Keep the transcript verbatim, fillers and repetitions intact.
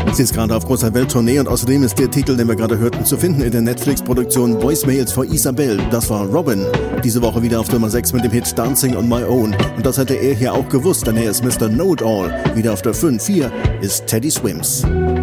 Sie ist gerade auf großer Welttournee und außerdem ist der Titel, den wir gerade hörten, zu finden in der Netflix-Produktion Voicemails for Isabel. Das war Robin. Diese Woche wieder auf Nummer sechs mit dem Hit Dancing on My Own. Und das hätte er hier auch gewusst, denn er ist Mister Know-It-All. Wieder auf der fünf. Hier ist Teddy Swims.